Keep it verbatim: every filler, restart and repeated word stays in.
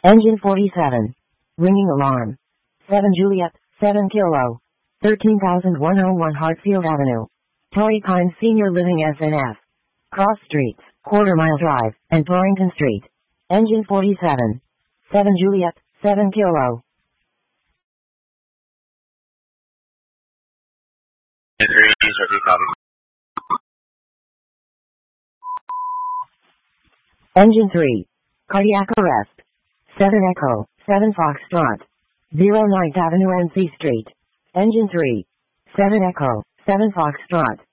Engine forty-seven. Ringing alarm. seven Juliet, seven Kilo. thirteen thousand one oh one Hartfield Avenue. Torrey Pines Senior Living S N F. Cross Streets, Quarter Mile Drive, and Torrington Street. Engine forty-seven. seven Juliet, seven Kilo. Engine three. Cardiac arrest. seven Echo, seven Foxtrot. zero ninth Avenue and C Street. Engine three. seven Echo, seven Foxtrot.